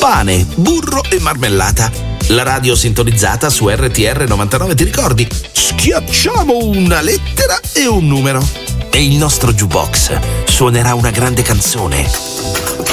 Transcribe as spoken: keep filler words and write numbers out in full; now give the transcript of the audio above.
pane, burro e marmellata. La radio sintonizzata su R T R novantanove, ti ricordi? Schiacciamo una lettera e un numero e il nostro jukebox suonerà una grande canzone.